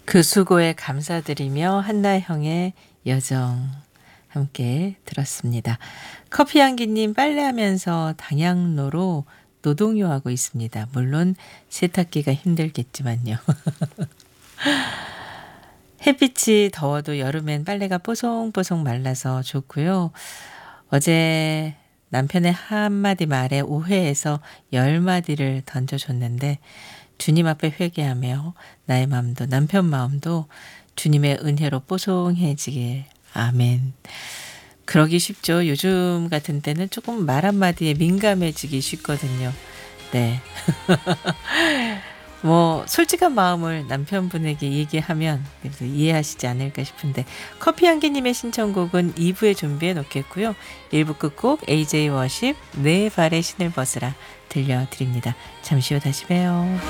그 수고에 감사드리며 한나형의 여정 함께 들었습니다. 커피향기님 빨래하면서 당양로로 노동요하고 있습니다. 물론 세탁기가 힘들겠지만요. 햇빛이 더워도 여름엔 빨래가 뽀송뽀송 말라서 좋고요. 어제 남편의 한마디 말에 오해해서 10마디를 던져줬는데 주님 앞에 회개하며 나의 마음도 남편 마음도 주님의 은혜로 뽀송해지길. 아멘. 그러기 쉽죠. 요즘 같은 때는 조금 말 한마디에 민감해지기 쉽거든요. 네. 뭐 솔직한 마음을 남편분에게 얘기하면 그래도 이해하시지 않을까 싶은데 커피 한 개님의 신청곡은 2부에 준비해 놓겠고요. 1부 끝곡 AJ 워십 내 발에 신을 벗으라 들려드립니다. 잠시 후 다시 봬요.